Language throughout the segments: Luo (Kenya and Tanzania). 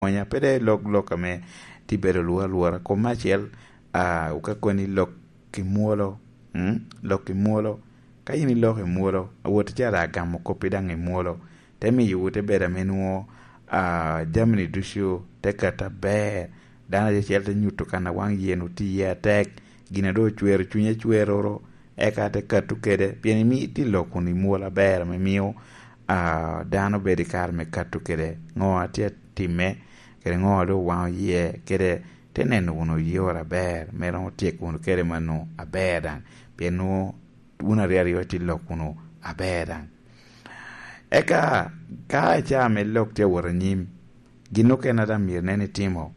monya pede lok me ti bedo luora komachiel ukakoni lok kimuolo lok kimuolo ka in lok imuolo awuot chara gamo kopidang imuolo temi yute beda menuo Germany dushu tekata ber dana jechiel te nyuto kana wang yenu ti ya tek gina do chwer chunye chweroro eka te katu kede pieni mi ti lokuni muola ber me mio dano bedi kar me katu kede ngoa tia time kede ngoa do wang ye kede teneno uno yora ber mero tiek uno kede mano abedan pienu una riario ti lokuno abedan eka ka cha me lok te woranyim gino kena da mir nene timo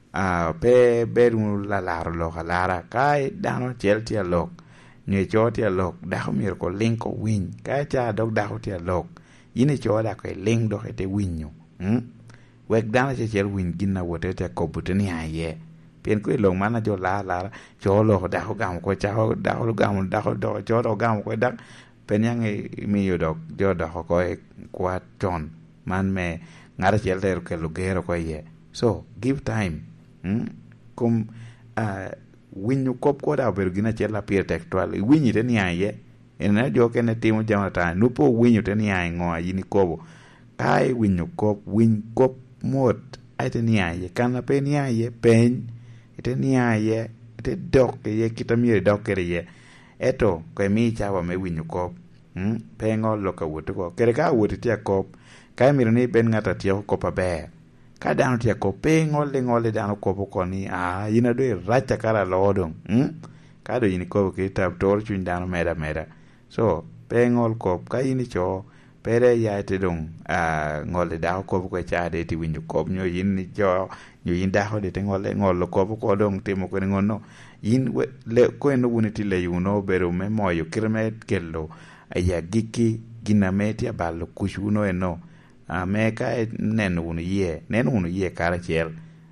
pe beru la laro lo lara kai dano chel ti lok nye cho ti lok da mir ko link ko win ka cha dog da ti lok yini cho da ko link do te winyo wek dano chel win ginna wote te ko buteni aye pien ko lo mana jo la cho lo da ko gam ko cha da ko gam da ko do cho do gam ko da penyang mi yodok jo da ko kwa ton man me ngara chel ter ke lugero ko ye so give time kum winyu kop ko da ber gina chela pier textual winyi te ni aye ena jo ke ne timo jamata nupo winyu te ni aye ngo yini kobo kai winyu kop win kop mot ai te ni aye kana pe ni aye pen te ni aye te dok ye kitamire dok ye eto ko mi chawa me winyu kop pengo loka wuto ko kere ka wuti tia kop ka miro ni ben ngata tia ko pa be ka dano tia ko pengo le ngole dano ko ko ni yina do racha kara lodong ka do yini ko ke tab tor chun dano meda so pengo ko ka yini cho pere ya te dong ngole da ko ko cha de ti winyu kop nyo yini cho nyo yin da ho de te ngole ko dong timo ko ngono yin le ko no wuniti le yuno bero me moyo kirme kello aya giki gina metia ballo kushuno eno meka nenu unu ye kara chiel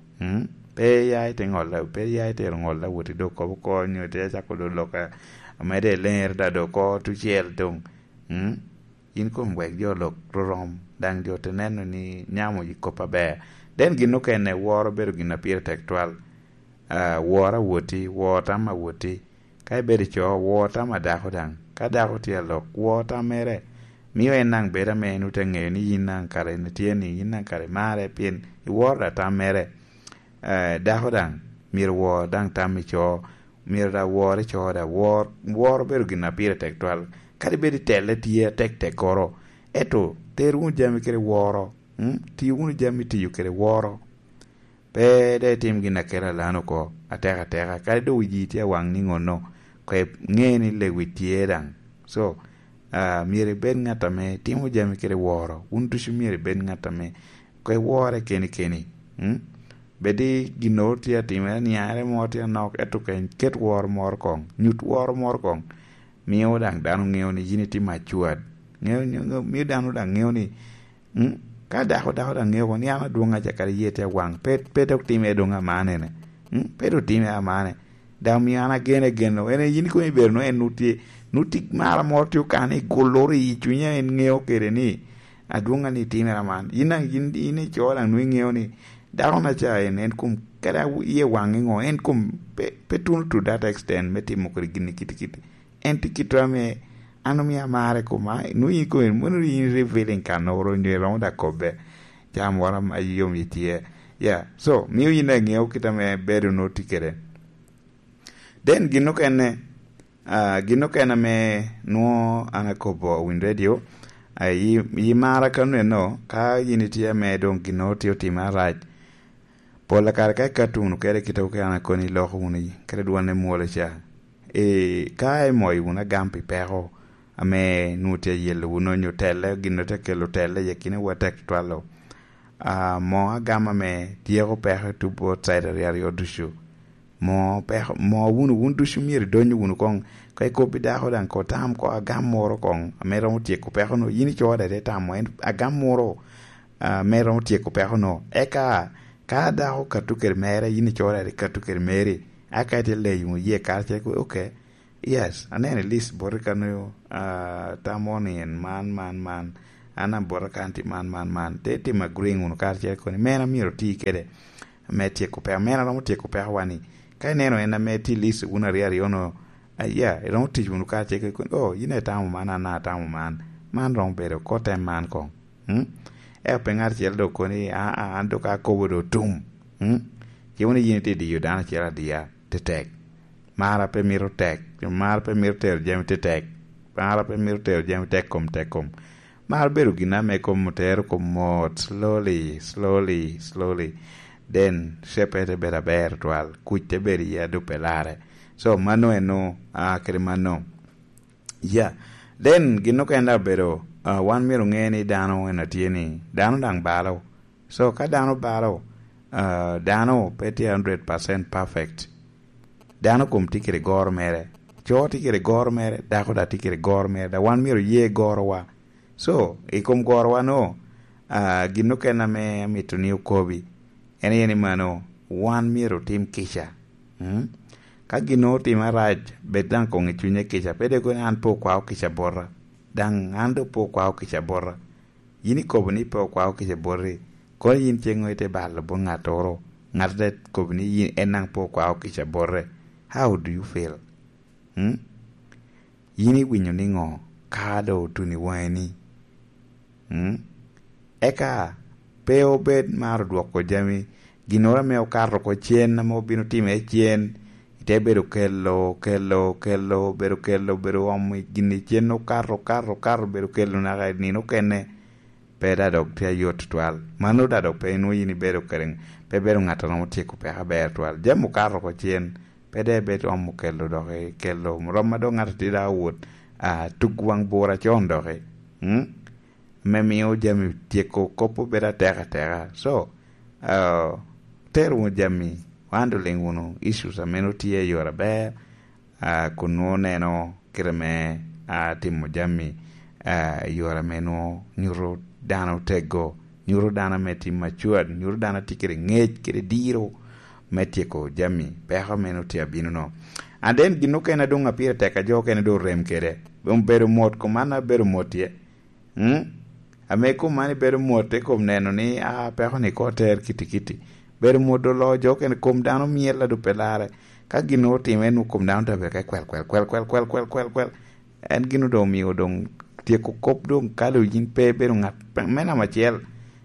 pe ya te ngola pe ya te ngola wuti do ko nyo te cha ko do loka amede ler da do ko tu chiel dong in ko mwek jo lok rom dang jo te nenu ni nyamo yiko pa be den gino kene woro beru gina pier textual wora wuti wota ma wuti kai beri cho wota ma da ko dang ka da ko tie lok wota mere miyo enang bera me nu te nge ni yinang kare ni tie ni yinang kare mare pien I wora ta mere da ko dang mir wo dang ta mi cho mir da wore cho da wor beru gina pier textual kari beri tele tie tek koro eto terun jami kere woro ti unu jami ti yu kere woro pe de tim gina kera lano ko ateka kari do wiji wang ni ngono ko ngeni le witie dang so mire ben ngata me timu jami kere woro untu shi mire ben ngata me ko wore keni bedi gino tia timera ni are mo tia nok eto ken ket wor mor kong nyut wor mor kong miyo dang danu ngeo ni yini ti machuad ngeo mi danu dang ngeo ni ka da ho dang ngeo ni ama duanga jakari yete wang pet ok time donga mane ne pedo time amane da mi ana geno ene yini ko iberno en nuti mara mortio kane golori chunya en ngeo kere ni aduanga ni time aman yini chola nu ngeo ni da ona cha en kum kada ye wang ngo en kum petun to that extent metimo ko gini kitikiti en tikitra me anomi amare kuma nui ko en monu yin revealing kanoro ni ronda kobe jam wara ayom yitie so mi yina ngeo kitame beru no tikere den gino kene me no anakobo win radio yi mara kanu no ka yinitie me don gino tio timaraj pola kar ka katunu kere kito ke anakoni loko uni kere duane mole cha kai moy una gampi pero ame nutie yelo uno nyotele gino te kelo tele yakine watek twalo mo agama me tiego pero tu bo tsaya rio dushu mo wunu dushu mir donyu wunu kong kai ko bidaho dan ko tam ko agam moro kong amero mutie ko pero no yini choda de tam en agam moro mero mutie ko pero no eka ka daho katuker mere yini choda de katuker mere aka te le yu ye karche ko okay yes anene list borikano tamoni en man ana bora kanti man te tim agreeing unu kar che koni mena miro ti kede me tieko pe mena no tieko pe wani kai neno ena me ti lis una riari ono ya ero ti unu kar che koni oh yine tamu man na tamu man rong bero ko tem man ko e pe ngar che do koni ando ka ko do tum che woni yine te di yudana che dia te tek mara pe miro tek mara pe miro ter jem te tek mara pe miro ter jem tekom mar beru gina me kom ter kom mot slowly then sepete bera ber twal kuite beri ya do pelare so mano eno kere mano ya then gino kenda bero wan miru ngeni dano ena tieni dano dang balo so ka dano balo dano peti 100% perfect dano kom tikere gor mere cho tikere gor mere dako da tikere gor mere da wan miru ye gor wa so ikom gor wa no gino kena me mituni ukobi eni mano wan miru tim kisha ka gino tim araj bedang kong ichunye kisha pede ko an po kwao kisha borra dang ando po kwao kisha borra yini kobni po kwao kisha borre ko yin chengo ite balo bo ngatoro ngate kobni yin enang po kwao kisha borre how do you feel yini winyo ningo kado tuni wani eka peo bed mar duoko jami ginora me okarro ko chien na mo bino time chien ite bedo kello bero gini chien no carro bero kello na ga ni no kene peda dog tia yot twal mano da dog pe no yini bero keren pe bero ngata no tieko pe ha ber twal jamu carro ko chien pede bedo kello do kello roma do ngata ti da wot tugwang bora chondo memio jami tieko kopo bera terra so teru jami wando lenguno issues ameno tie yora be kuno neno kireme timo jami yora meno nyuro dano tego nyuro dana meti matured nyuro dana tikere ngej kire diro metieko jami peha meno tia bino no and then gino kena dunga pira teka jo kena do rem kere beru mot ko mana beru motie ame ko mani beru mote kom neno ni peho ni ko ter kiti beru modo lo jo ken kom dano miela do pelare ka gino time nu kom dano da be ka kwel en gino do mi odong tie ko kop dong kalo yin pe beru ngat mena machiel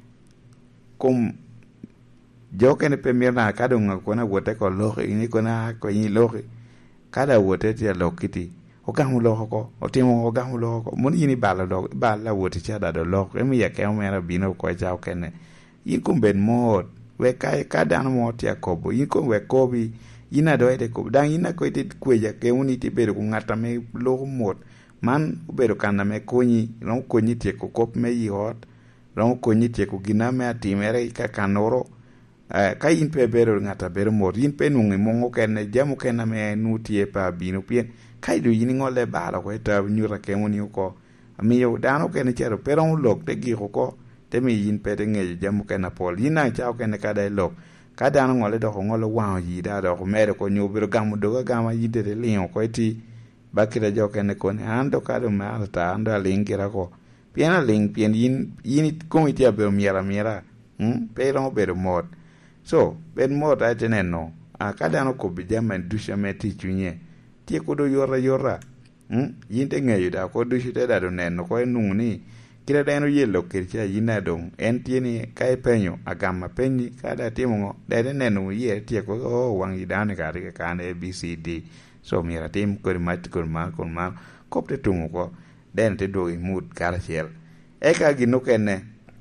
kom jo ken pe mirna ka dong ko na wote ko lo ni ko na ko yin lo kada wote tie lo kiti ogamu loko otimo ogamu loko mun yini bala wote cha da do loko emi ya ke mera bino ko cha okene yin kum ben mod we kai ka dan mod ya kobo yin kum we kobi yina do ede ko dan yina ko ite kweja ke uni ti bedo ku ngata me loko mod man bedo kana me konyi no konyi te ko kop me yot no konyi te ko gina me atimere ka kanoro ka yin pe bedo ngata bedo mod yin pe nungi mongo kene jamu kena me nutie pa bino pien kai do yini ngole balo ko ta nyura ke woni ko amiyo dano ke ne chero pero un lok te gi ko te mi yin pe de nge jamu ke na pol yina cha ke ne ka dai lok ka dano ngole do ngolo wa yi da do ko mere ko nyu biro gamu do gama yide de lion ko ti bakira jo ke ne ko ne ando ka do ma ta ando lingira ko piena ling pien yin ko iti abe miera pero bedo mod so ben mod a teneno ka dano ko bi jamen dusha meti chunye tie ko do yora yinte ngeyo da ko do shite da do neno ko enuni kira da no yelo kircha yina dong en tieni kai penyo agama penyi kada timo da de neno ye tie ko wang idane ka ri ka ne abcd so mira tim ko mat ko ma ko te tungo ko den te do imut karchel e ka gino kene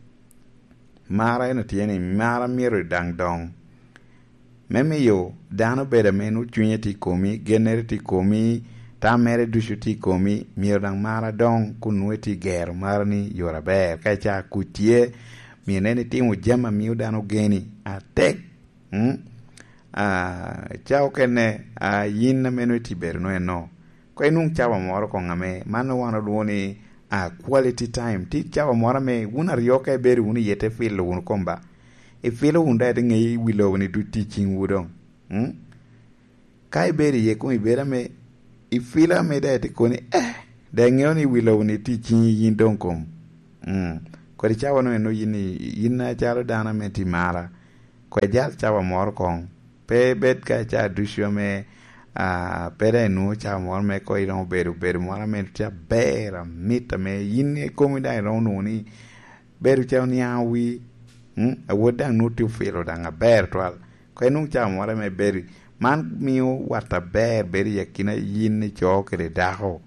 mara eno tieni mara miro dang dong meme yo dano beda menu chunye ti komi genere ti komi tamere dushu ti komi mirdang mara dong kunwe ti ger mara ni yora ber ka cha kutie mienene ti mu jama miu dano geni atek chao kene yin na menu ti ber no eno ko enung chawa moro ko ngame mano wana duoni quality time ti chawa moro me una ryoka ber uni yete fil un komba e filo unda de ngi wilo ni du teaching wudong kai beri ye ko ibera me i fila me da te ko ni de ngi oni wilo ni teaching yin don kom Kodi chawa no yin chalo dana me timara. Kwa jal chawa mor kong. Pe bet ka cha dusho me pere nu cha mor me ko irong beru mora me cha bera mita me yin komi da irong nu ni beru cha ni awi a wodang nu tu filo dang a ber twal. Ko nu cha mora me beri man miu wata beri yakina yin ni cho kere daho.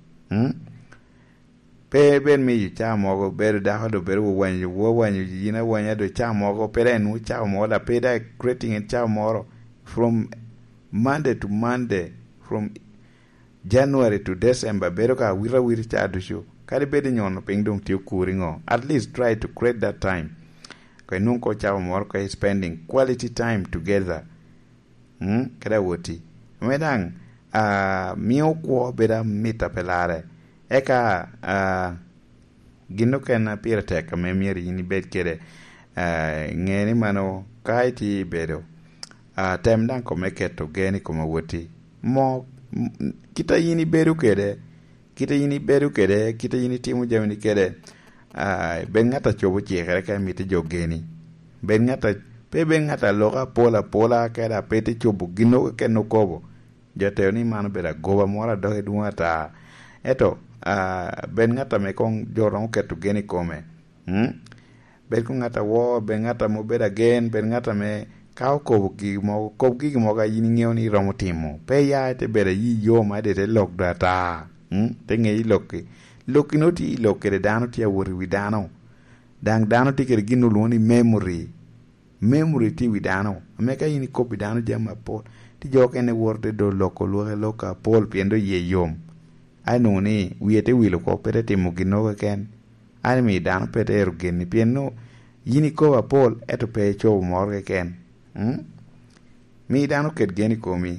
Pe ben mi cha mogo beru daho do beru wanyu yina wanya do cha mogo pere nu cha mo da pe da creating in cha moro from Monday to Monday, from January to December, beru ka wira cha do show. Kari bedi nyono pingdong tiu kuringo. At least try to create that time. Ko nun ko cha moro ko spending quality time together. Kada woti. Medang mio ko beda mita pelare. Eka gino kena pira teka me miri ni bed kede ngeni mano kaiti bedo tem dan ko meketo geni ko mawoti mo kita yini beru kede kita yini timu jamni kede ben ngata chobo chekere ka miti jogeni ben ngata loka pola keda pete chobo gino keno kobo jateo ni mano beda goba mora do edwata eto ben ngata me kong jorong ketu geni kome ben kong ngata wo ben ngata mo beda gen ben ngata me kao kob gi mo ga yini ngeo ni romo timo pe ya te beda yi yo ma de te lok data te nge loki no ti lokere dano ti awori widano dano ti kere gino luoni memory ti widano me ka yini kopi dano jama pol ti joke ne worde do loka pol piendo ye yom ai no ni wiete wilo ko pete timo gino ken ai mi dano pete er geni pieno yini ko apol eto pe cho mor ken mi dano ket geni ko mi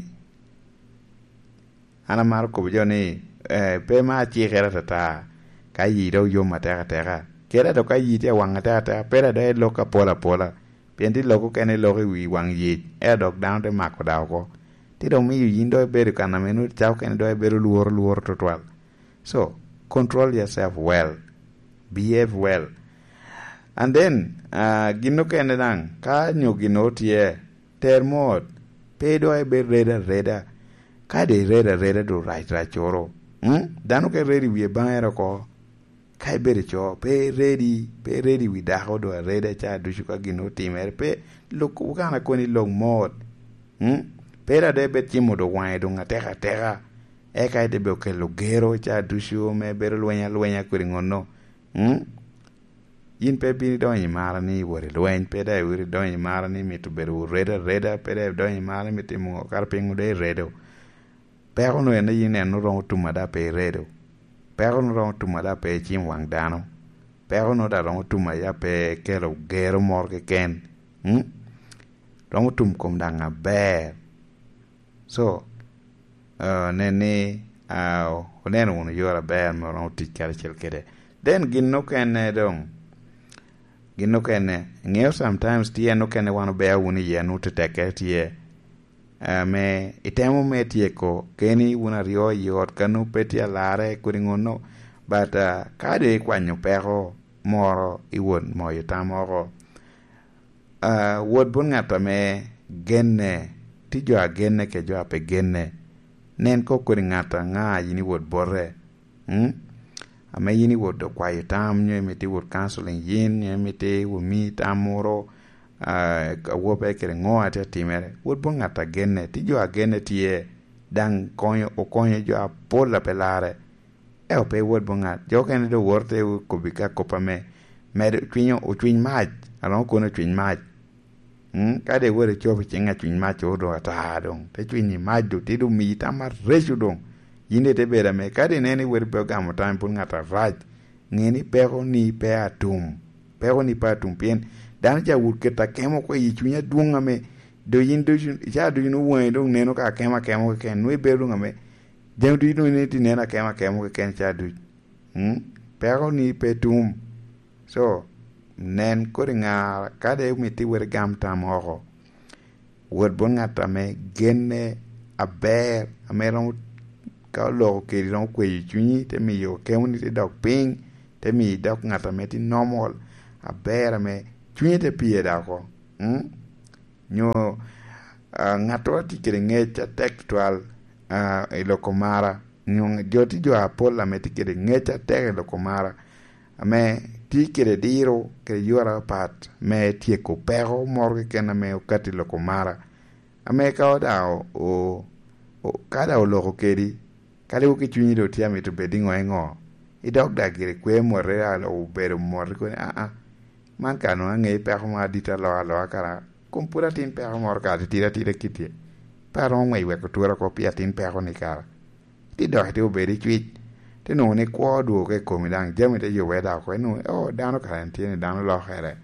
ana mar ko joni pe ma chi khera ta ka yi do yo mata ta kera do ka yi te wanga ta pera de loka pola piendi loko ken lo wi wang yi e dok down de mako da ko ti do mi yindo beru kana menu chao ken do beru luor total. So control yourself well, behave well, and then gino ken nang ka nyu gino tie termot pe do e ber reda ka de reda do right choro dano ke ready wi banero ko kai ber cho pe ready wi da ho do reda cha du shuka gino timer pe loko kana koni long mod pera de bet chimo do wai do ngateka e kai de be ke lugero cha dushu me ber luenya kuringono yin pe bi do ni mara ni wore luen pe da wore do ni mara ni mi to beru reda pe de do ni mara mi timo karpingu de redo pero no ene yin no ro tumada pe redo pero no ro tumada pe chim wang dano pero no da ro tumaya pe ke lugero mor ke ken ro tum kom danga ber. So nene oneno uno yora ber mo no tikare chelkede then ginno kene ngeo sometimes tie no kene wano be uni ye no teke tie me itemo me tie ko keni una rio yot kanu petia lare kuringono but kade kwanyo pero moro iwon mo yotamoro wod bon ngata me genne ti jo agenne ke jo ape genne nen ko kuri ngata nga yini wod borre ame yini wod do kwa yotam nyo emiti wod counseling yin nyo emiti wumi tamoro wo pe kere ngo ate timere wod bon ngata genne ti jo agenne tie dang konyo jo apola pelare e ope wod bon ngat jo kene do worte ko bika kopame med twinyo o twin maj alon ko no twin maj kade wore chofi chenga twin macho do ata dong te twin majo ti do mi tamar reshu dong yinde te bera me kade nene wore be gamo time pun ngata raj ngeni pero ni pe atum pien dan ja wur keta kemo ko yi chunya dunga me do yindo ja do no won do neno ka kemo ken no be do ngame jam do no ne ti nena kemo ken cha do pero ni pe tum so nen koringa kade umiti wer gam tamoro wer bongata me genne aber ameron ka lo ke ron kwe chuni te mi yo ke uni te dok ping te mi dok ngata me ti normal abera me chwinte pie dako nyo ngato ti kire ngecha tektual ilokomara nyo joti jo apola me ti kire ngecha tek ilokomara me ti kire diro kire yora pat me tieko pero morge kena me ukati lokomara ame ka odao o kada o loko kedi kale uki chunyi do tiami to bedingo engo idok da gire kwe morre ala o bedo morre ko man kanu ange pero ma dita lo akara kumpura tin pero mor ka tira kitie pero ngwe we ko tura ko pia tin pero ni kara ti do te o bedi chwich te no ne kwa do ke ko mi dang jami te yo we da ko no o dano karantine dano lo khere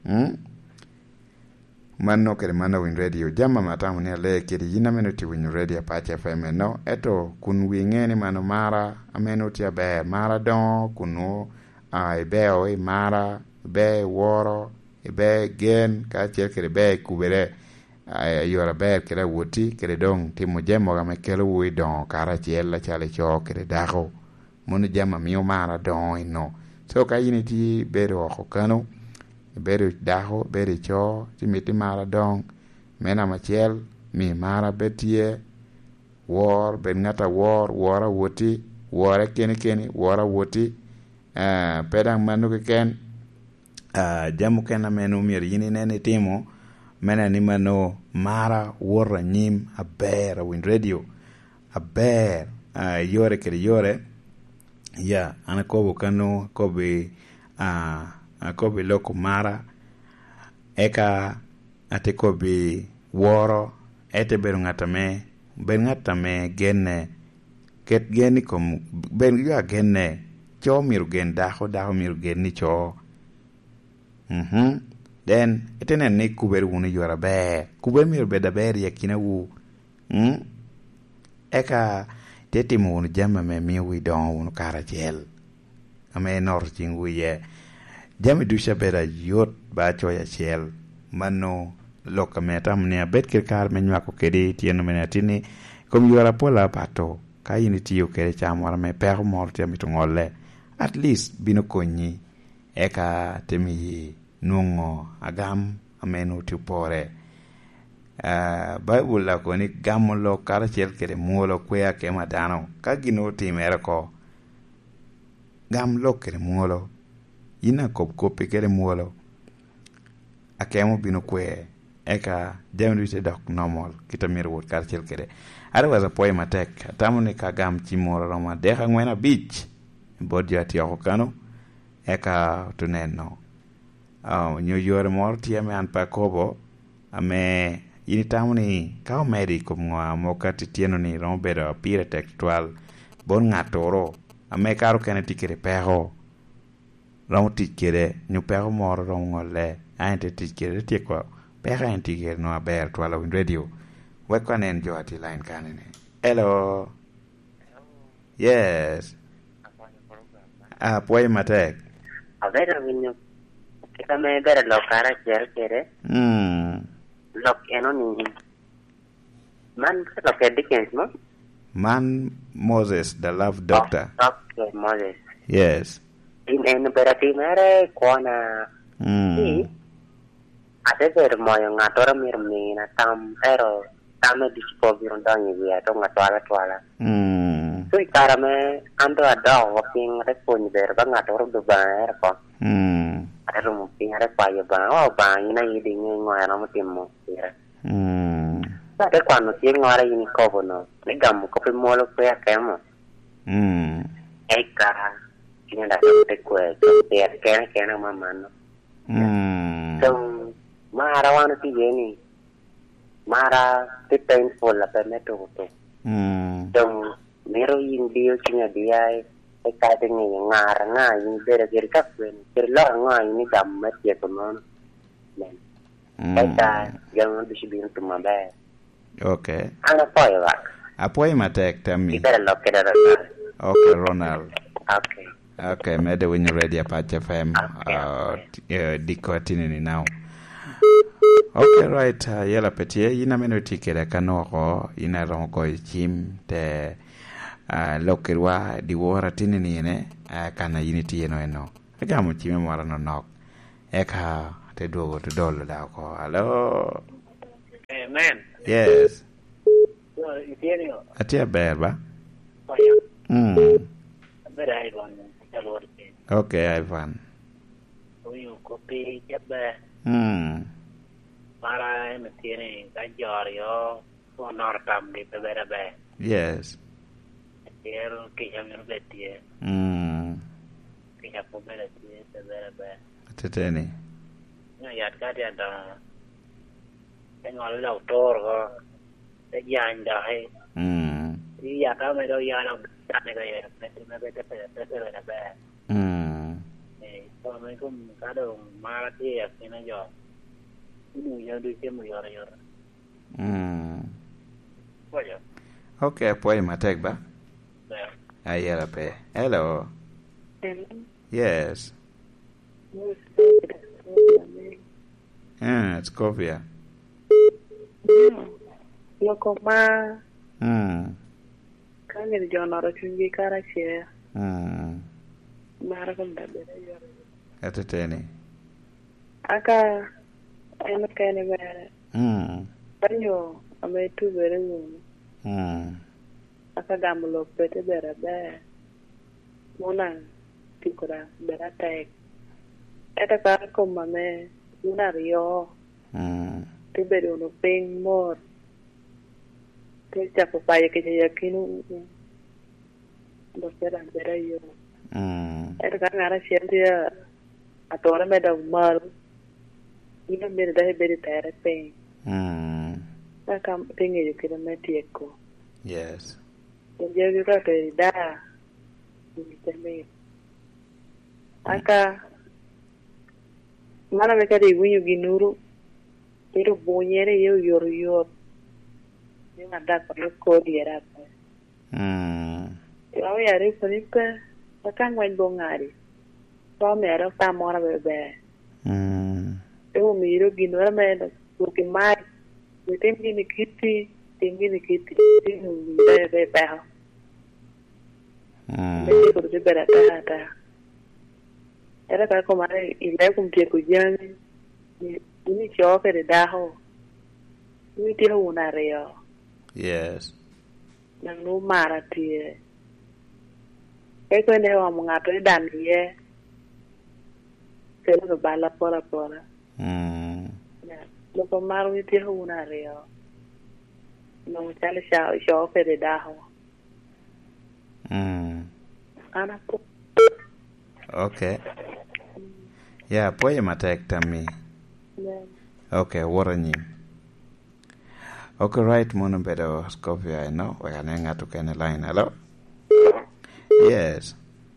manno kere manno win radio jamma matamu ne le kiri yina minuti win radio Pache FM no eto kun wingeni mano mara ameno tia be mara don kunu ai be o mara be woro be gen ka kere be kubere ai yora be kere wuti kere don timo jemo ga me kele wi don kara chiella chale cho kere dago monu jamma mio mara don no so ka yini ti bero ko kano beri daho beri cho timiti mara dong mena machiel mi mara betie war ben ngata wara woti wara keni wara woti pedang manu ke ken jamu kena menu mir yini nene timo mena ni mano mara wora nyim aber win radio aber yore kere yore ya anakobo kano kobe akobi loko mara eka ate kobi woro ete beru ngata me genne ket geni kom ben ya genne cho miru gen daho miru genni cho then etenen ne kuberu woni yora be kube miru beda ber yakina wu eka teti mo woni jamma me mi wi don woni kara jel ame nor jingu ye jami dusha beda yot ba choya chel mano loka meta mne bet kar menwa ko kedi tieno menatini kom yora pola pato ka yini tiyo kere chamwara me per morte mi to ngole at least bino konyi eka temi nungo agam ameno tupore Bible la ko ni gamolo kar chel kere muolo kwea ke madano ka gino timere ko gam lo kere muolo ina kopi kere muolo akemo bino kwe eka jamdu te dok normal kita mirwot karchel kere ara waza poema tek tamune ka gam chimoro roma deha ngwena beach bodja ti okano eka tuneno nyo yore mor ti ame an pa kobo ame ini tamuni ka medico mwa mokati tieno ni rombero pire textual bon ngatoro ame karo kene tikere peho rong tikere nyu pero moro rong ngole ante tikere tieko pero ante tikere no aber twala win radio wekwanen jo ati line kanene hello yes poe matek avera vinyo kame bere lokara kere lok eno ni man lok Dickens mo man Moses the love doctor Dr. Moses yes in berarti mere kuana ada bermoyo ngatora mirmi na tam ero tame dispo birondani via to ngatwala twala so ikarame ando ada working respond ber ba ngatora do ba ko ero mo pinare pa ya ba o ba ina yidi ngwa na motimo ira ada kwano tie ngara ini ko bono ne gamu ko pe molo pe akemo eka kina da te kwe te kena mama no so mara wana ti yeni mara te painful la pe meto to so mero yin dio kina dia e ka te ni ngara nga yin bere ger ka kwen ger la nga yin dam ma tie to non men eka yang du sibin to mabe okay ana poya apoy matek tami kita lo keda okay Ronald okay mede when you ready Pache FM diko tinini now okay right yela petie ina meno tikere kanoko ina rongo chim te lokirwa diwora tinini ne kana yiniti eno agamo chime mora no nok eka te duogo to dolo da ko hello amen yes itienio atia berba bera Ivan talorte okay Ivan uyu kopi jabe para me tiene gajorio honor tam di bera be yes quiero que ya me betie que ya po bera tie bera be teteni no ya ka dia da tengo el autor go te ya nda he y ya ka me do ya no ta ne ga ya me be te bera be so me cũng cá đồ ma tie que no yo nu yo du que muy ahora yo oye okay pues matek ba yeah. ayera pe hello yes it's Scopia Loko ma kangir jonoro chungi kara che mara kom da bere yoro ateteni aka eno kene bere banyo ame tu bere ngumu aka gamulo pete bere be muna tikura bere tek eta kara kom mame muna rio ti bere uno ping mor ti chapo paye ke yakinu do bere yoro eta kara ngara dia atore me da mal ina me da bere tere pe aka pinge yo kira me tieko yes je yo ra te da ni me aka mana me ka di winyu ginuru pero bonyere yo yor ni nada ko di era pe yo ya ri felipe aka ngwen bongari so me era ta mora bebe eu miro ginora me porque mais eu tenho que nikiti tenho bebe ba me ko de bera ta era ka ko mare ile kum tie ko jani ni choke de daho ni tie una reo yes na no mara tie e ko ne wa ngato dan ye pero bala pola lo pomaro ni tie una reo no chale choke de daho ana po okay yeah poye matek tami okay waranyi okay right mono bedo Scopia no we anenga to ken line hello yes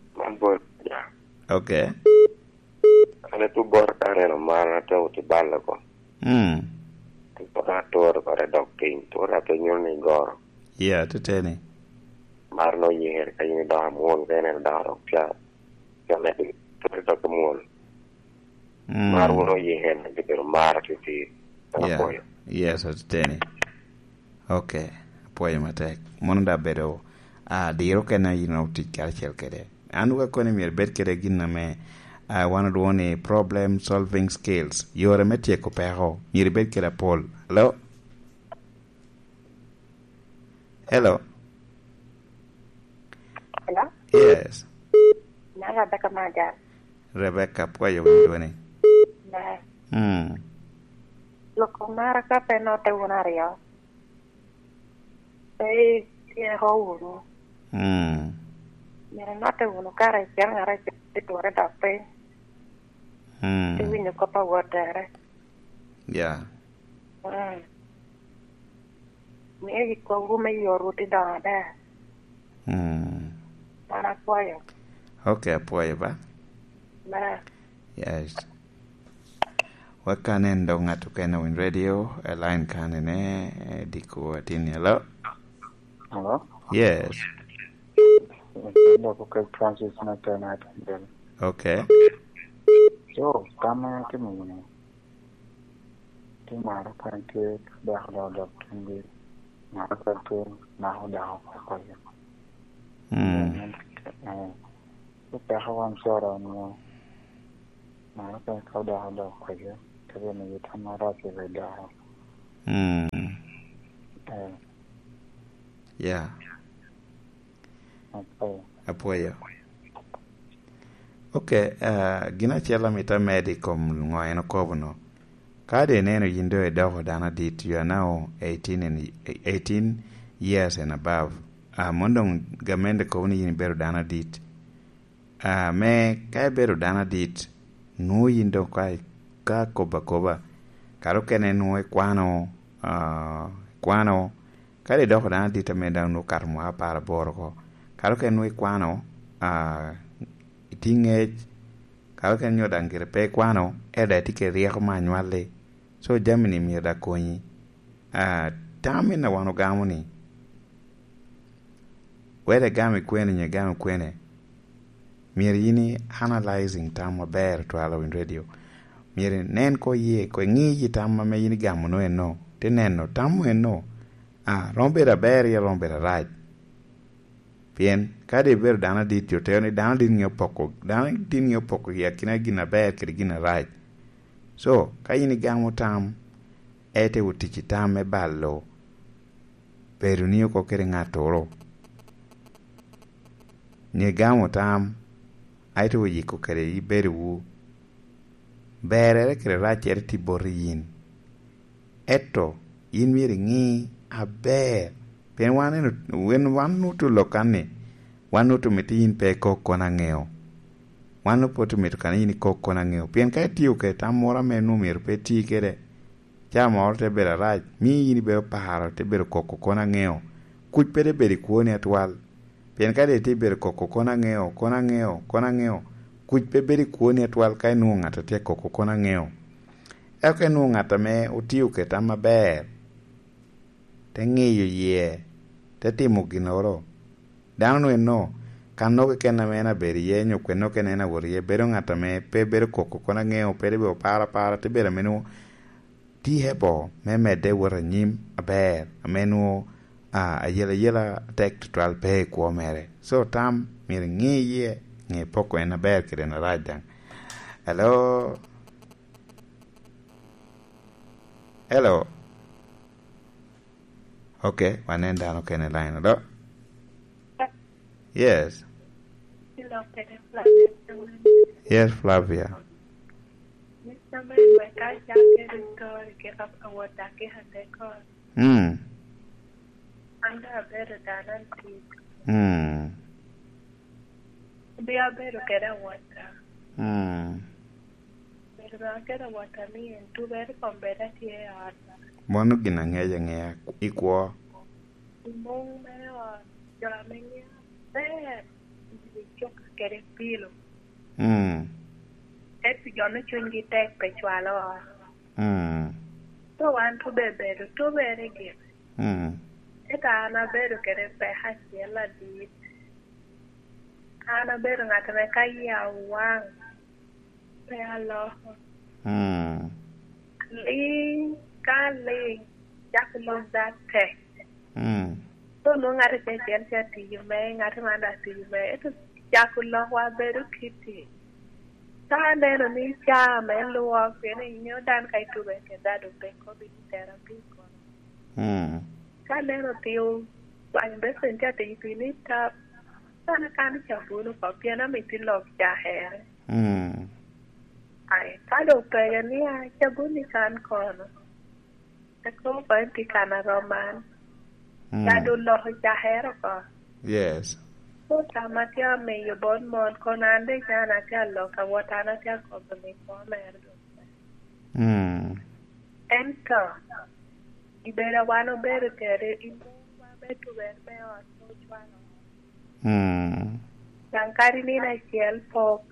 okay ane tu bor kare no mara to ti balla ko ti porator kare docting to ra to nyoni gor yeah teteni mar no yer ka ni da mon bene da ro pya me to to mon mar wono yer ne ti per mar ti yeah yes teteni okay poye matek mono da bedo diro kena yino ti kalchel kede anu ka kone mier bet kede ginna me one of the problem solving skills yore metie ko peho mier bet kede Paul hello yes na Rebecca Maja Rebecca poye windone loko mara ka peno te unario ei tiene ho uno mira no te uno cara que ngara te tore da pe te vinyo ko pa water yeah mi ko gume yoru ti da para poyo okay poye ba yes wakanendo ngatu kena win radio a line kanene diku atini hello yes local Francis na tena then okay so kama kimuni timara kanke da tinggi mara kanke na hoda ko ก็ไปเข้าวันเช้าเราเนี่ยมาแล้วก็เขาดาวคอยเยอะก็เป็นอยู่ทำอะไรก็เลยดาว yeah apoyo okay gina chela mita medical ngoyeno kobuno kade neno yindo e dogo dana dit you are now 18 years and above mondong gamende ko ni yin beru dana dit me kai beru dana dit no yindo kai ka koba karo kene no e kwano kade dogo dana dit me da no karmo para borgo karo kene no e kwano itingej karo kene nyoda ngire pe kwano eda tike rieko manywale so jamini mi da konyi tami na wano gamuni wede gami kwene nye gami kwene miri yini analyzing tama ber to Halloween radio miri nen ko ye ko ngi tama me yini gamu no eno te neno tamu eno rombe da ber ya rombe da raj pien kade ber dana dit yo te ni dana din nyo poko ya kina gina ber kiri gina raj so kayini gamu tam ete utichi tam e ballo beru niyo ko kere ngatoro ni gamu tam aite wuji ko kere i beru wu berere kere rachere ti boriyin eto yin miri ngi aber pen wanu tu lokane wanu tu miti yin pe koko na ngeo wanu potu mitu kana yin koko na ngeo pien kai tiyo ke tamora menu miru pe ti kere chama orte bera raj mi yin bero paharo te bero koko kona ngeo kuch pede beri kuoni atwal pien kade te bero koko kona ngeo kuch pe beri kuoni atwal kai nuongata te koko kona ngeo eke nuongata me utiyo ke tama ber te ng'iyo yie te timo ginoro dano no kano ke kena mena beri yenyo kweno kenena worie bero ngata me pe bero koko kona ngeo pede bero para te bero menu ti hebo me de wora nyim aber amenu ayela tek tral pe ko mere so tam mir ngiye ngi poko en aber kire na rajan hello okay wanenda no kene line do yes Flavia Anda better than Be a better get a water. Better get a water me and two better come better here. Mono gina ngea ikwo. Mong me or Jamania there. Just get a pillow. That's Jonah Chungi take Pechualo. So one to be better, two better give. It's Anna better get a better yellow deed. Anna better not make a year one. Hello. Lee, can't lay. Just love that tech. So no matter the answer to you may, not a man to you may. It is Jaculo was better kitty. Sunday on this jam and low off in your dan kai to work and that of the COVID therapy. Sunday on you, I'm best in that if you need up. Sana can't have one for piano making love your hair. I follow Pioneer, Jabuni can corner. The co can a roman. That do love your hair. Yes. So Tamatia may you born more conande can I tell look at what Anna tell company for Enter. You better one of better carry in to wear me or so. Yankari Nina Shell for.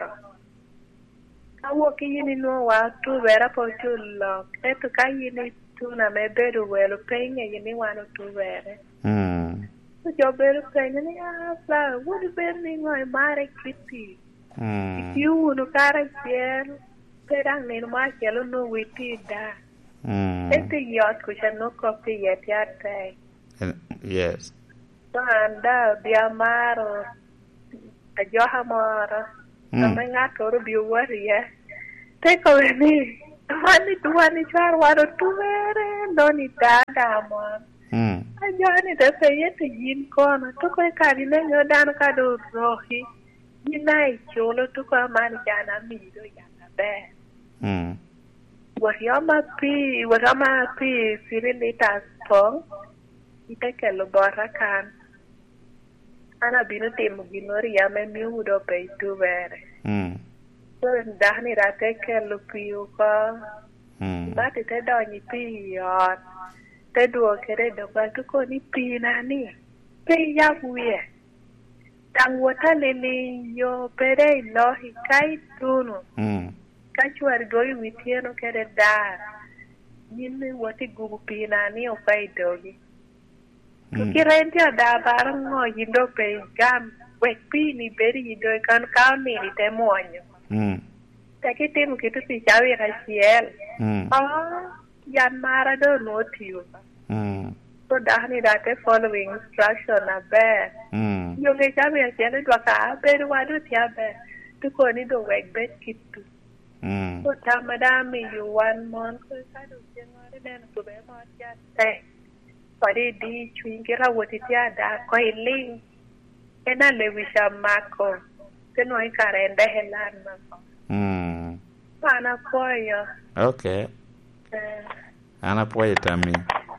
I walk in no to wear up or to lock. Let to carry you to na me better well paying any one or two wear. Your better paying flower would be my married kitty. If you would carry jail, Pedang in my yellow no we did that. Let the yacht which had no coffee yet. Yes. anda biamaro ajoha moro ngato biwaria te ko ni mani tuani char waro tuere doni dada mo ajani te seyete yin kono to ko kali le nyodan ka do rohi ninai cholo to ko mani jana mi do yana be Wariama pi fililitas pong ite kelo borakan ana bino timo ginori yame miudo pe tu vere so dahni rate kelo piu ko bati te doni pi yon te duo kere do ba ko ni pi na ni pe ya buye tang wata lili yo pere lohi kai tunu Kachuar doi witieno kere dar. Nini wati gugu pina ni o fai dogi. Kukira entia da barang ngo yindo pe gam. Wek pini beri yindo kan kau ni te moanyo. Taki timu kitu si chawi rasiel. Yan mara do no tiyo. So dahni date following instruction na be. Yung chawi rasiel dwa ka beri wadu tia be. Tuko ni do wek bet kitu. So tamadami you 1 month ko sa do January den to be mo ja te. Pare di chuingira wotitia da ko iling. Ena le wisha mako. Teno ikarende helan mako. Ana poyo. Okay. Ana poyo tami.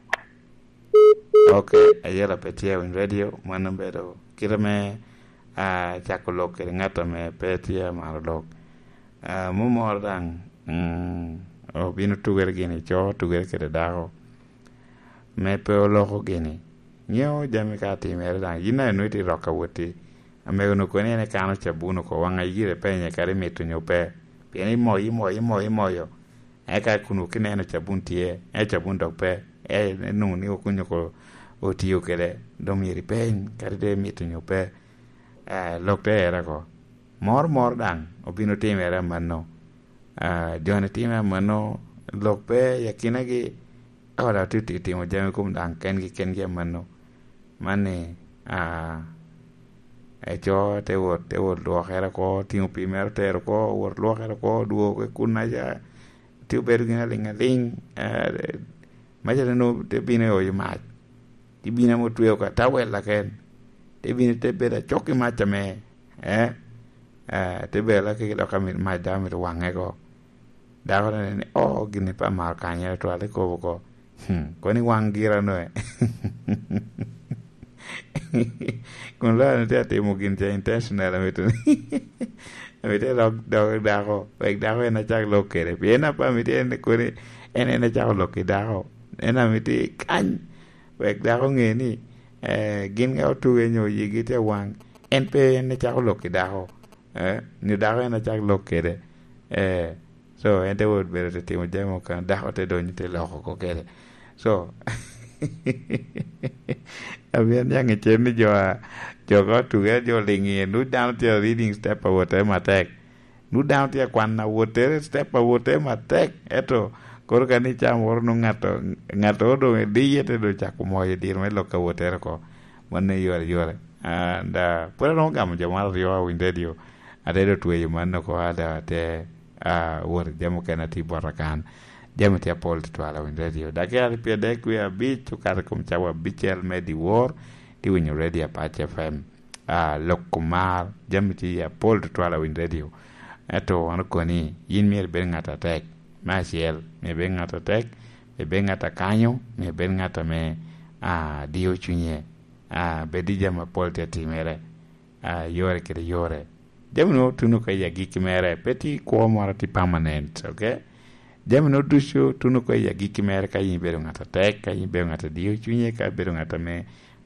Okay, ayela petia in radio manambero. Kirame chakolok ngata me petia marlok. Mumordang bino tuger gini cho tuger kede dago me pe loko gini nyo jami kati mere dang yina nuiti roka wuti ame no ko ne kano chabuno ko wanga yire penye kare metu nyope pieni moyo eka kunu kine no chabuntie chabun dok pe no ni okunyo ko otio kede domiri pen kare de metu nyope lokte era ko mor dang obino timere manno jone time manno lokpe yakinagi ora tuti timo jame kum dang ken gi manno mane cho te wor lo khera ko timo primer ter ko wor lo khera ko duo ko kunaja tiu bergina ling majale no te bine o yima ti bine mo tuyo ka tawela ken te bine te beda choki machame te bela ke do kamir ma damir wange ko dawra ne o gini pa mar kanya to ale ko ko ni wangira no con la te mo gin te intentional ameto avete dago vek dago na chak lo kere piena pa mi tiene ko ni ene chak lo ke dago ena mi ti kan vek dago ngeni gin ga tu enyo yigi te wang en pe ene chak lo ke dago ni dago na chak lo kere so ente word bere te timo jamo kan dago te do ni te lo ko kere so abian yang chen jo go tu ga jo lingi nu down to reading step awote matek nu down to kwan na wote step awote matek eto kor ka ni cham wor no ngato do di yete do chak mo ye dir me lo ka wote ko manne yore and pura no gam jo mar yo win radio adedo tu ye manno ko ada te wor jamo kana ti barakan jamo ti apol to ala win radio da ke ari pede ku ya bi tu kar kum chawa bichel medi wor ti win radio pa FM lokumar jamo ti apol to ala win radio eto an ko ni yin mer ben ngata tek masiel me ben ngata tek me ben ngata kanyo me ben ngata me dio chunye be di jamo apol te ti mere yore kede yore jamno tunu ko ya gikimere peti ko morati permanent okay jamno dusho tunu ko ya gikimere ka yimbe ngata tek ka yimbe ngata dio chunye ka be ngata me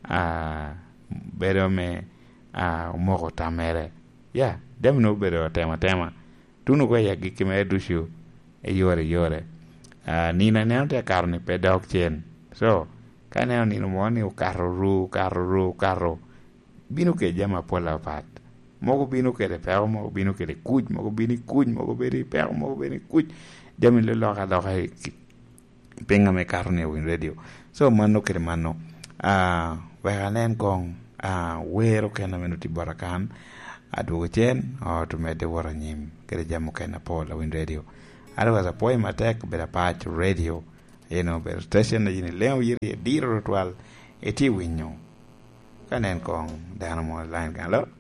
bero me mo tamere ya jamno bero tema tunu ko ya gikimere dusho e yore nina ne ante karne pedok chen so kana ni no moni o carro binu ke jama pola pat mogo binu ke de per mogo binu ke de kuj mogo binu kuj mogo beri per mogo beri kuj jamin le loka penga me carne win radio so manno ke manno Wekanen kong wero kena menuti barakan adugo chen o to mede wara nyim kere jamu kena Paul Win Radio. Otherwise a poem attack better patch radio. Better station na yini leo yiri diro ritual eti winyo. Kanen kong dano mo line kan lo.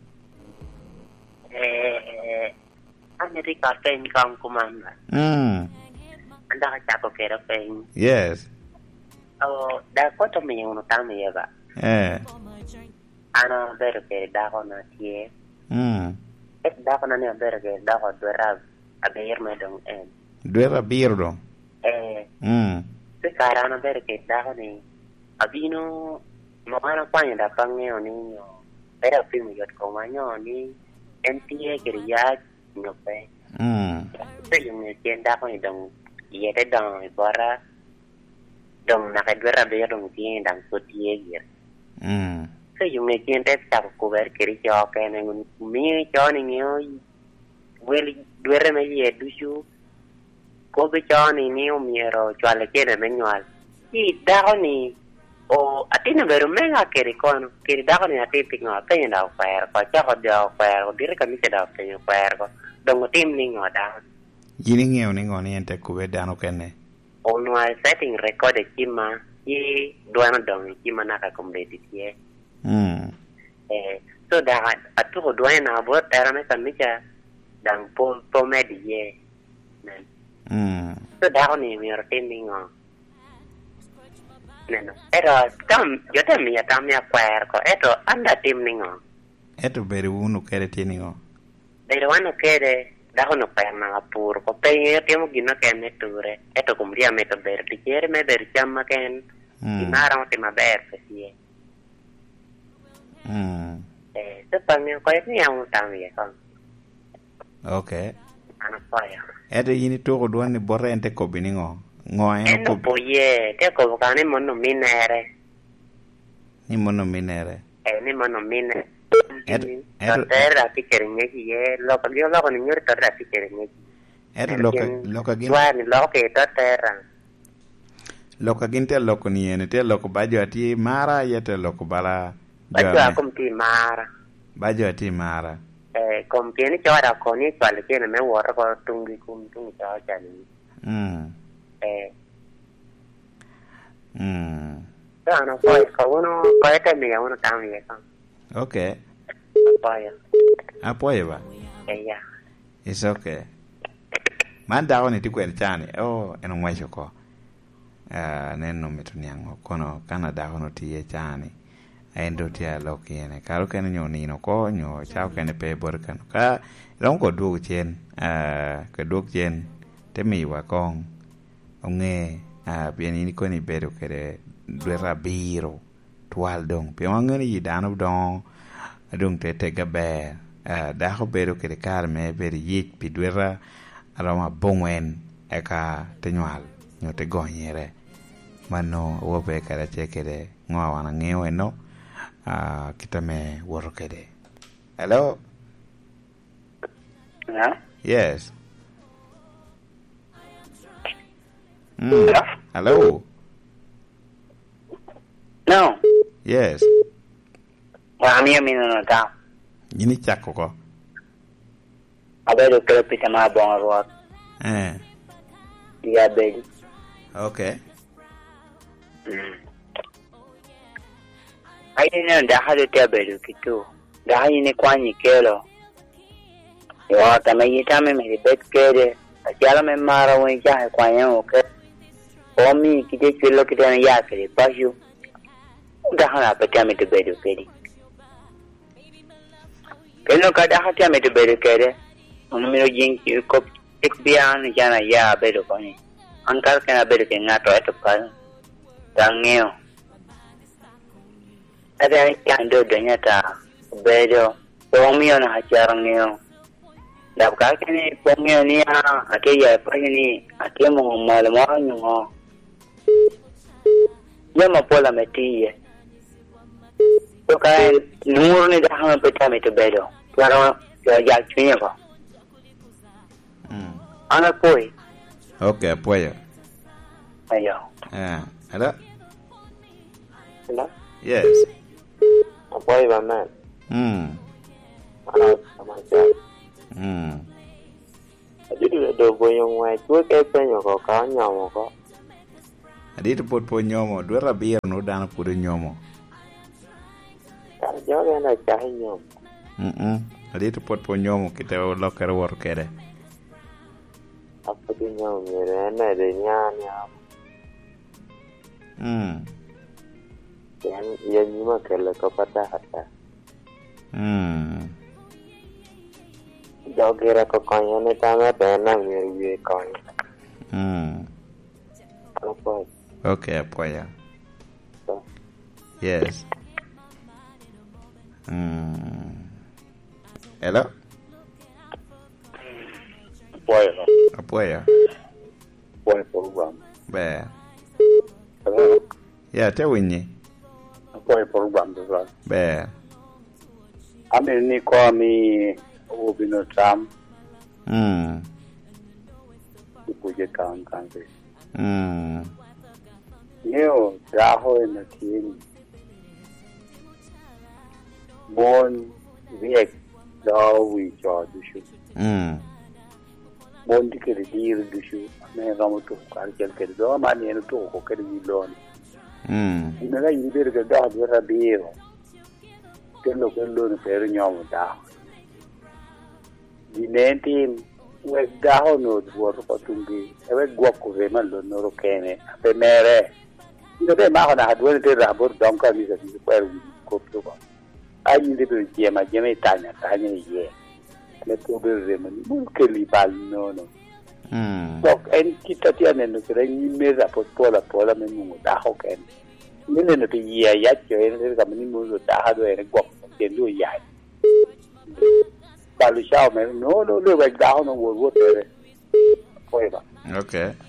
Ani ka pen kong kumanda. Anda ka chako kera pen. Yes. Oh, da ko to me uno tame yeba. Ana bere ke da ko na tie. Da ko na ne bere ke da ko dwera abeir me dong en. Dwera birdo. Se karana bere ke da ko ni abino mo ana kwanya da pange oni no. Era primo yot ko manyo ni NTA kiriya no pe. Se yung ne tienda ko ni dong yete dong ibara dong na kadwera be dong tienda ko tie gir. Se yung ne tienda ta ko ber kiri cho ke ne mi cho ni yo weli dwere me ye dusu ko be cho ni miero chwale kene menwal. Ti da ni o atina beru menga kiri kono kiri da ni ati pingo pe na fair ko cha ko da fair ko dire kami se da pe fair ko dong tim ni ngoda yini ngeo ni ngoni ente ku be dano kene on was setting record kima yi duana dong kima na ka complete tie so da atu ko duana bo era me kamicha dang po medie so da ni mi tim ni ngo neno era yo también ya también acuerdo esto anda tim ningo esto pero uno quiere tiene ningo pero uno quiere da uno para nada puro ko pe tiemo gino que me ture esto cumbria me to ber ti quiere me ber chama ken y mara mo te ma ber sí se pamio ko ni amu también con okay ana paya eto yini to ko don ni borre ente ko biningo ngoe ko boye te ko kane mono minere ni mono minere terra ti kerenye ye lo ko yo lo ko ni nyur terra ti kerenye eto lo ka gin wa ni lo ke to terra lo ka gin te lo ko ni ene te lo ko bajo ati mara yete lo ko bala bajo akum ti mara bajo ati mara kompieni chora ko ni pale kene me wora ko tungi cha chani no poi uno puede terminar uno también okay apoya ba yeah it's okay man da oni ti kwen chani eno mwacho ko neno mituniango kono kana da ono ti e chani endo ti aloki ene karo ken nyoni no ko nyo chao ken pe borkan ka long ko du chen ka du chen te mi wa kong onge pieni ni ko ni bedo kere dwera biro twal dong pe wangani yidano dong dong te gabe da ho bedo kere karme beri yit pi dwera aroma bongwen eka tenyal nyote gonyere mano wo be kara chekere ngwa wana ngewe no kitame woro kede hello yes hello no yes mami no ta yini chako ko abelo kele pita ma bon ro ya beli okay ayi da hado ta belu kitu da hayi ne kwani kelo yo ta me yita me bet kede ajala me mara won ja kwanya o ke omi kide chelo kide ya kede pashu da hana pata me te belu kede kelo ka da hata me te belu kede ono me jing ko ek bian jana ya belu koni angkal kana belu ke ngato eto kan tangeo ada kando danyata bedo pomio na hacharangeo dabka kene pomio ni ake ya pani ake mo malmo ngo yama pola metie to kai nur ni da ha peta me to bedo claro ya chinya ko ana koi okay apoyo ayo hello hello yes Apoy ba man. Sama cha. Adidu do boyong wa tu ke penyo ko ka nyomo ko. Adidu pot po nyomo, dwe rabir no dana pudo nyomo. Kar joge na cha nyomo. Adidu pot po nyomo kita loker wor kede. Apa tu nyomo mere na de nya. Yan nyuma kele ko pata hata. Jogira ko konya ne tama pena mere konya. Apoy. Okay, apoya. Yes. Hello? Apoya. Apoya program. Be. Hello? Yeah, te winyi. Apoya program do. Be. Ami ni ko mi obino tram. Kuje kan. Neo daho na tin. Bon viek do wi cho du. Bon dikere dir du shu. Me gamu to kan ke do ma ni no to ko ke ni lon. Ina ga yiber ga da do rabiro. Kello no per nyomo da. Di nentim we daho no dwor ko tumbi e we gwa ko ve ma lo no ro kene pe mere ndo de ma na adwo de rabor donka mi se di per ko to ba ai ni de je ma tanya ye le to be re ma ni mo ke li bal no donc en kita ti ane no kre ni me za pola me mu da ho ken ni ne te ye ya che en ga ni mu da ha do en gwa ke do ya Palu Shao man, no, like down on what there. Okay.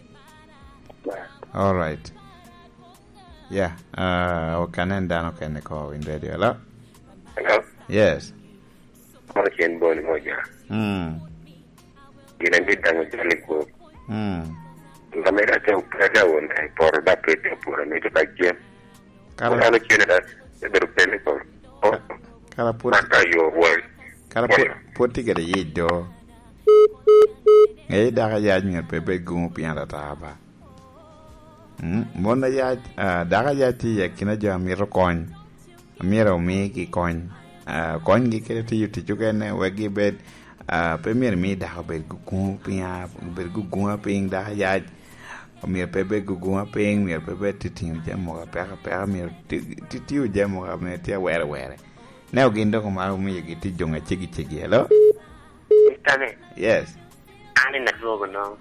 All right. Yeah. Can end down okay the call in radio. Hello? Hello? Yes. Markin Boni Moja. Gina bidang jali ko. Kamera teu praga on ai por da prete pura me to bagje. Kala no kene da beru pele ko. Kala pura. Maka yo word. Kala poti gede yido. Ngai daga ya nyer pepe gumu pian taba. Mona ya daga ya ti ya kina ja miro kon. Miro mi ki kon. Kon gi kete ti yuti jugene wegi bed premier mi daga be gumu pian be gumu ping daga ya mir pepe gumu ping mir pepe titin jamo pa mir titiu jamo me tia were. Now gindo ko ma mi giti jonga chigi hello Tane yes ani na go no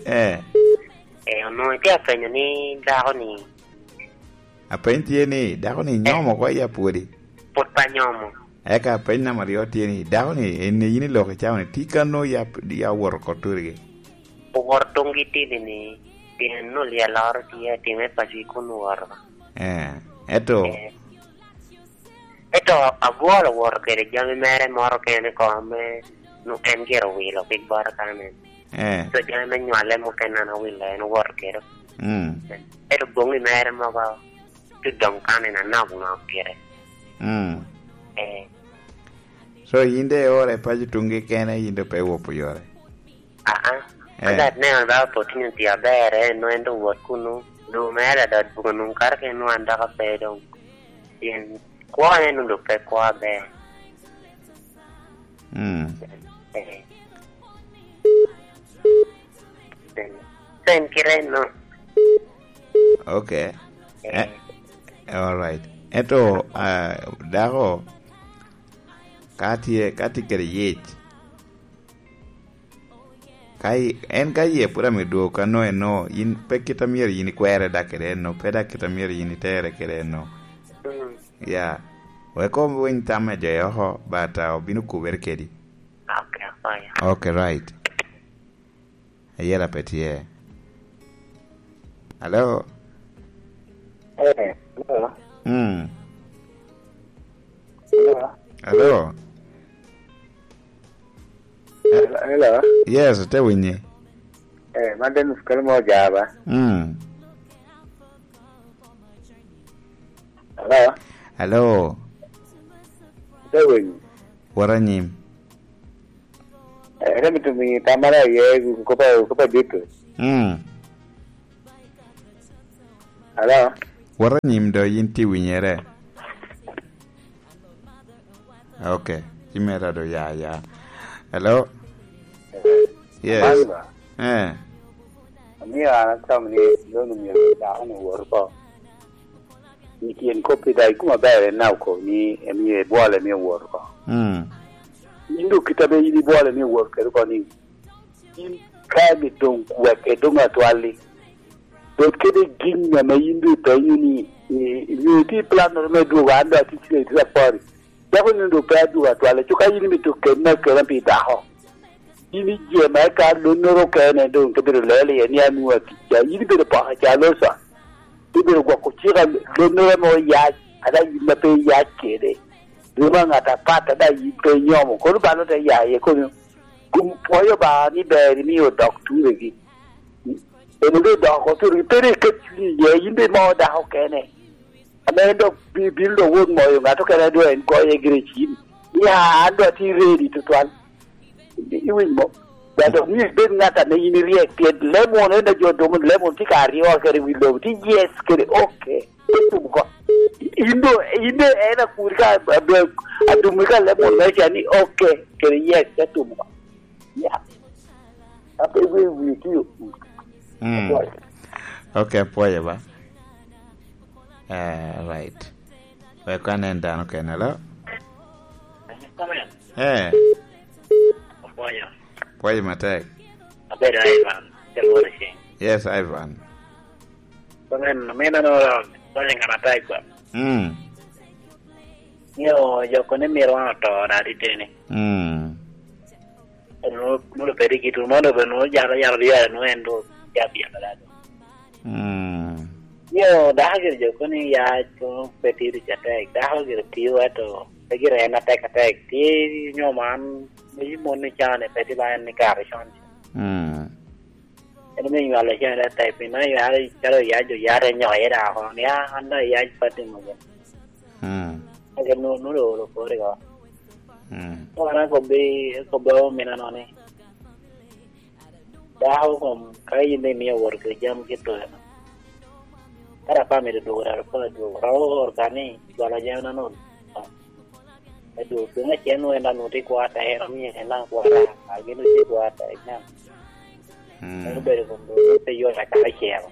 no te apenyo ni daho ni apenti ni daho ni nyomo kwa ya pudi pot pa nyomo eka penna mario tieni daho ni ene yini lo ke chawo ni tika no ya wor ko turige wor tongi ti ni tin no lia lar ti e ti me pasi kun wor eto agora wor ke jami mere moro ke ne ko me no en gero wilo big bar kanen so jami nyale mo kenana wilo en wor ke eto bongi mere mo ba tu dong kanen na no kire so yinde ore paji tungi kene yinde pe wopo yore that ne ba opportunity abere no endo wor kunu do mere dat bunun kar ke no anda ka pedo yen kwa enu do pe kwa be sen kireno okay all right eto dago kati kere yech kai en kai pura me do kano eno in pekita mier yin kwere da kere no peda kita mier yin tere kere no yeah we come when tama je ho bata obinu kuber kedi okay fine okay right ayera petie hello hello hello yes te winyi manden kalmo jaba hello Dewen. Waranyim. Era mitumi tamara ye ko pa dito. Hello. Waranyim do yinti winyere. Okay. Chimera do ya. Hello. Yes. Mia tamni lono mi da ono worko. Ni kien kopi dai kuma bere na ko ni emi boale mi worko. Indu kitabe ini boale mi worko ko ni. In ka mi don kwa ke donga twali. Dot kede ginna me indu to yuni ni ti plan no me do anda ti ti ti pori. Ya ko ndo pa du atwale chuka yini mi to ke na ke ran pi da ho. Ini je mai ka lunoro ke ne do ke bir lele ni anu ati ya yini bir pa ja lo sa. Ibir gwa ko chira lunoro mo ya ada yima pe ya kede. Duma ngata pata da yipe nyomo ko ba no te ya ye ko kum poyo ba ni be ni o doctor gi. Eno do ko to repere ke ye yimbe mo da ho ke ne. Amendo bibildo won mo yo ngato ke do en ko ye grechi. Ya ando ti ready to twan. Iwin mo da do mi be ngata ne yini react lemon e da jo do lemon ti ka ri o ke wi lo ti yes ke okay ko indo era kurka adumika lemon me chani okay ke yes ke tu mo ya ape we ti Okay, poye ba. Right. We kan enda no kenelo. Poye matek. Abera Ivan, the morning. Yes, Ivan. Then mena no pone ngata ikwa. Yo kone mero to na ditene. No pedi kitu mono beno yara no endo ya bia bala. Yo dahagir jo kone ya to pedi ri chata dahagir piwa to agira na tek ti nyoman ni mon ni chane pedi ba ni kare shon. Ene me yala jara tai pina yara charo ya jo yara nyoy da ho ya anda ya pati mo. Agar no lo pore ga. Ora ko be mena no ne. Daho kom kai ne mi work jam gitu. Ara pa me do ra pa do ro organi wala jam na no. Aduh, dengan channel yang anu ti kuat era mi elang kuat agi no ti kuat nya. Anu bere ko te yo ra ka cheo.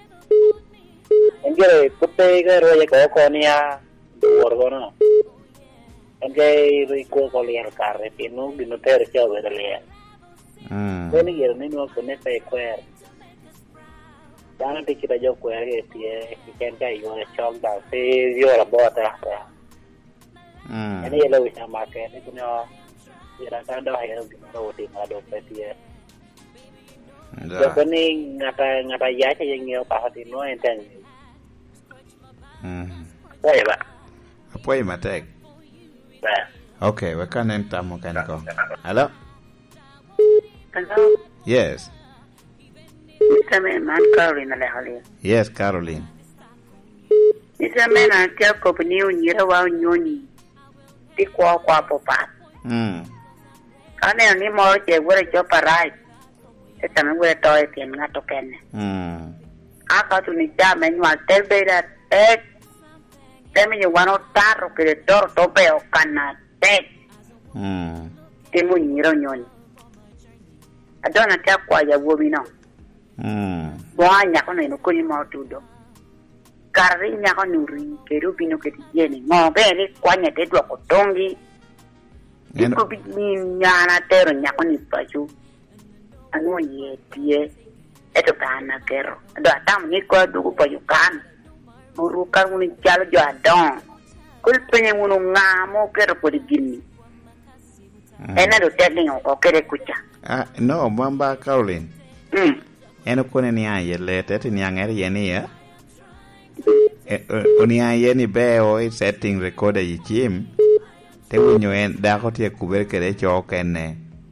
Engere kutte ga ro ye ko nia worgo no. Engere ri ko liar kare pinu binu ter cheo bere le. Ini yer ni no ko ne pe kwer. Dana ti kita jo kwer ge ti ken ka yo chong da se yo la bota. Ini lo bisa makan itu no kira-kira dah ya gitu di ngado petie. Jadi ngata ya aja yang ngel pahati no enten. Boleh Pak. Apa ya matek? Nah. Okay, we kan entamu kan ko. Hello? Hello? Yes. Ita me man Caroline le hali. Yes, Caroline. Ita me na tia ko ni unyira wa nyoni. Ti kwa popa. Ane ni mo je wore jo parai. Esa me wore to e tien ngato kene. Aka tu ni ja me nwa telbera tek. Teme yo wano tarro que de tor tope o kana tek. Ti mu nyiro nyoni. Adona tia kwa ya wobi no. Boanya kono no kuni mo tudo. Karri nya ko nuri keru pino ke tiene ngo bere kwanya te do ko tongi ko bi nyana tero nya ko ni paju anu ye tie eto kana kero do atam ni ko du ko paju kan buru kar ni jalo jo adon kul penye munu ngamo kero ko di gini ena do telling ko kere kucha No mamba Caroline eno kone ni ayele tete ni angere yeni ya Oni ayeni be o setting recorder yi chim te winyo en da ko tie kuber kere choke ne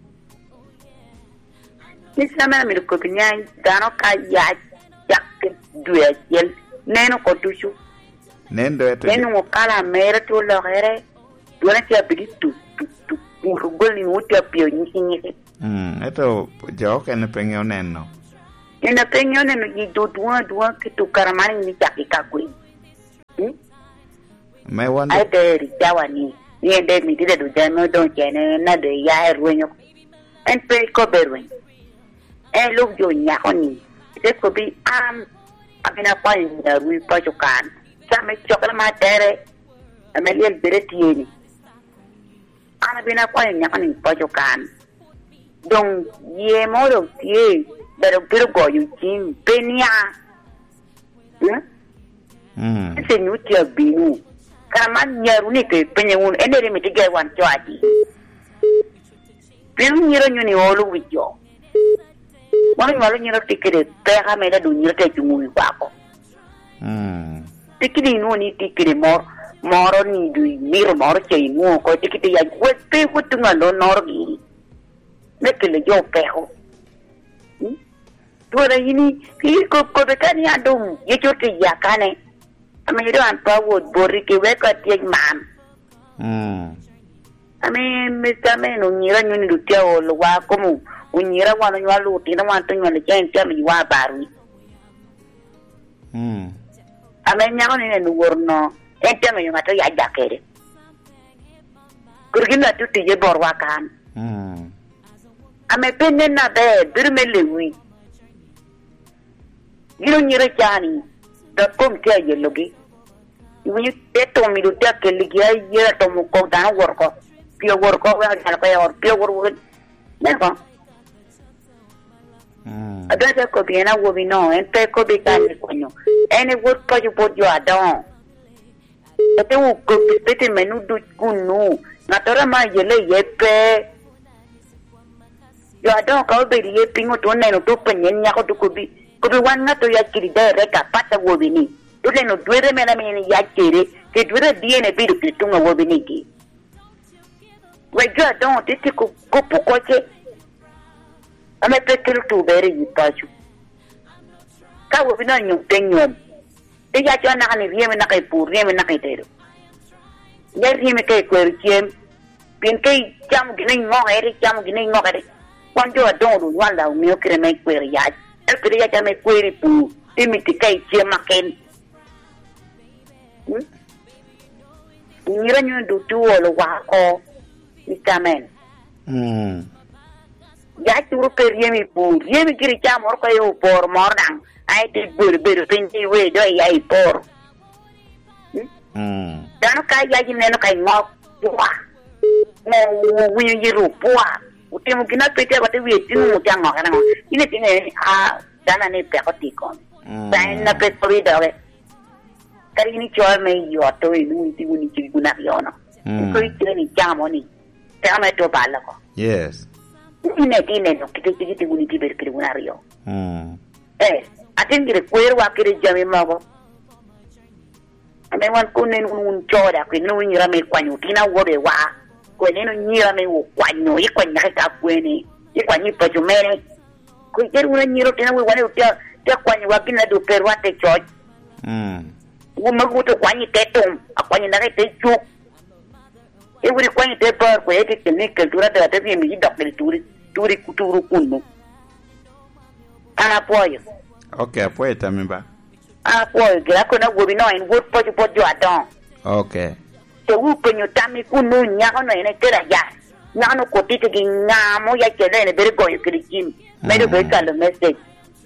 ni sama mi ko pinya dano ka ya yak duya yel neno ko tuchu nendo eto neno mo kala mere to lo here duana ti abidi tu urugol ni uti apio nyiki. Eto jo ke ne pengyo neno. Ina pengyo neno ji dua ke tu karamani ni chaki kakui. Me wonder. Ai de jawa ni de mi de do jano don chene na de ya ruenyo. En pe ko berwen. Look yo nyakoni. Ite ko bi abina pa ni rui pa chokan. Sama chokala ma tere. Ameliel beretieni. Ana bina pa nyakoni pa chokan. Donc ye moro tie pero go yu tin penia. Se nutia binu. Kama nyaruni ke penyeun enere mitige wan choati. Pinu nyiro nyuni olu wijo. Wani walo nyiro tikire pega meda du nyiro te chungu wako. Tikiri no ni tikire moro ni du miro moro che mu ko tikite ya pe kutunga lo norgi. Nekele yo peho. Tuara ini ki ko bekani adum ye chote ya kane. Amiro anpa wod bori ke we ka tie man. Mr. No nyira nyuni lutia o lo wa komu unyira wana nywa luti na wan tunyo le chen mi wa baru. Nyako ni no worno ente me ngata ya jakere. Kurgina tu tije bor wa kan. Penne na be birme lewi. Yiro nyira chani da kom tia yelogi. Ibu teto mi lutia ke ligia yera to mu ko da worko. Pio worko wa jana ko ya pio worko. Nako. Ada ko biena wo bino ente ko bi kan konyo. Ene wot ko ju pojo adon. Ete u ko pete menu du kunu. Na tora ma yele yepe. Yo adon ka be ye pingo to neno to penyen nya ko ko bi wan na to ya kiri da reka pata wo bini. To neno duere mena meni ya kiri ke duere diene bi du tunga wo bini ki. We jo adon te ko pokoche. Petel tu bere yi pachu. Ka wo bina nyu tenyo. Te ya cho na ni rieme na kai pur, rieme na kai tero. Ya rieme kai kwer kiem. Pin kai jam gine ngore. Quando adon ru wala o meu creme kwer ya. El kwer ya me kwer pu. Timiti kai kiem maken. Ngira nyu du tu o lo wa ko. Ikamen. Ya turu ke riemi kiri chamor ko yo por mordan ai te bur pinti we do ya i por dan ka ya jine no kai ngok wa mo wi yiru puwa utimu kina pete ba te wi tinu mo jang ngok na ine tine dana ne pe ko tikon dan na pe ko do we kari ni cho me yo to ni ti ni ti guna yo no ko itire ni chamo ni te ame to bala ko yes. Tiene no que guni tiber criminario. Atendere cuero a que llame mago. Ame wan kunen un chora que no nyira me kwanyu tina wore wa. Ko ne no nyira me wo kwanyu I kwanya ka kweni. I kwanyi pa jumere. Ko yer una nyiro tina we wane tia kwanyu wa kina do perwa te choj. Wo magu to kwanyi tetum, akwanyi na te chu. E wuri kwanyi te par ko ete technique cultura de la te mi doctor turi kuturu kunu. Ana apoyo. Okay, apoyo también va. Apoyo, gira kuna gobi no en word pojo adon. Okay. Te upenyo tami kunu nyako no ene kera ya. Nyano kotite ki ngamo ya chele ne bere goyo kirikim. Medo bere kalo message.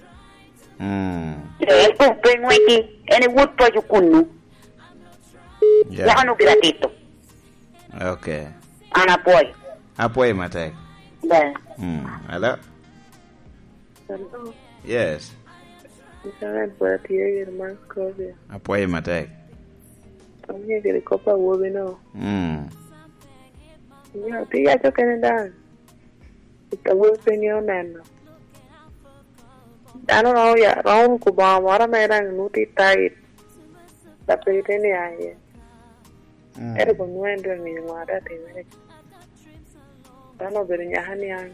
E kumpenyo eki ene word pojo kunu. Nyako no gratito. Okay. Ana apoyo. Apoyo matek. Yeah. Hello? Hello. Yes. Isabel, por ti es más copia. Apoyo matek. Oye, que le copa huevo no. Yo, ti ya cho que nada. Esta huevo penio neno. No, ya, raun kuba mara merang nuti tait. La pelitene aye. Era con nuendo en mi guarda te ve. Dano bernya hanian.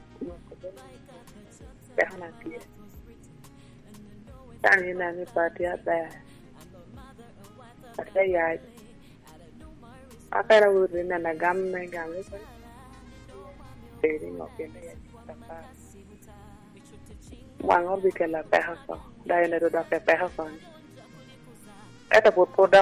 Behana tie. Tani na ni patia ba. Ata ya. Akara uri na gam na gam eso. Teri no kende ya tapa. Wangor bikela pehaso. Dai na do da pehaso. Eta por poda